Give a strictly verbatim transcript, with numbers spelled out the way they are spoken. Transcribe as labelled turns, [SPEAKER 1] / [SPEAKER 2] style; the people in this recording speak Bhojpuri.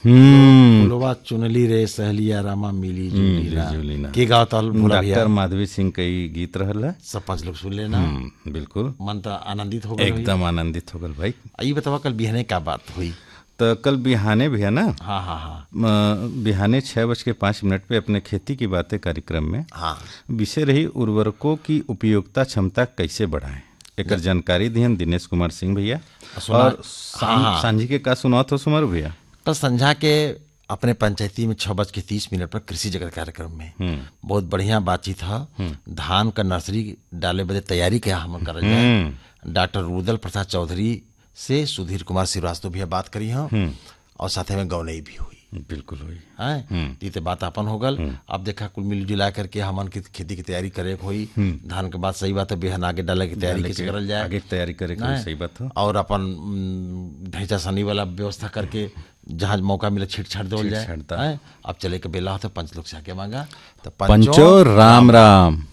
[SPEAKER 1] हम्म
[SPEAKER 2] फुलवा चुनली रे सहलिया रामा मिली जुलीना
[SPEAKER 1] जुलीना।
[SPEAKER 2] के गाओ तल भोला भैया
[SPEAKER 1] डॉक्टर माधवी सिंह का ही गीत रहल है।
[SPEAKER 2] सब पांच लोग सुन लेना।
[SPEAKER 1] हम्म, बिल्कुल
[SPEAKER 2] मन तो आनंदित हो गए
[SPEAKER 1] एकदम आनंदित हो गल भाई।
[SPEAKER 2] आई बतावा कल बिहने का बात हुई।
[SPEAKER 1] तो कल बिहाने भी है ना।
[SPEAKER 2] हाँ हाँ हाँ
[SPEAKER 1] म, बिहाने छः बज के पाँच मिनट पे अपने खेती की बातें कार्यक्रम में
[SPEAKER 2] हाँ
[SPEAKER 1] विषय रही उर्वरकों की उपयोगिता क्षमता कैसे बढ़ाएं। एक जानकारी दिहन दिनेश कुमार सिंह भैया।
[SPEAKER 2] सुना-
[SPEAKER 1] और
[SPEAKER 2] हाँ, हाँ।
[SPEAKER 1] सांझी के का सुना तो सुमर भैया।
[SPEAKER 2] कल संझा के अपने पंचायती में छह बज के तीस मिनट पर कृषि जगत कार्यक्रम में बहुत बढ़िया बातचीत है। धान का नर्सरी डाले बदे तैयारी क्या हम कर जाए। डॉक्टर रुदल प्रसाद चौधरी से सुधीर कुमार श्रीवास्तव भी बात करी हैं और साथ में गौनई भी हुई।
[SPEAKER 1] बिल्कुल हुई
[SPEAKER 2] है ती बात अपन हो गल। अब देखा कुल मिल जुला करके हमन की खेती की तैयारी करे हुई। धान के बाद सही बात है बिहान आगे डाले की तैयारी कैसे करल जाए,
[SPEAKER 1] आगे तैयारी करे के सही बात हो।
[SPEAKER 2] और अपन ढैचा सनी वाला व्यवस्था करके जहाँ मौका मिले छीट छाट दो जाए। अब चले के बेला होता पंच लोग से आके मांगा तो
[SPEAKER 1] पंचो राम राम।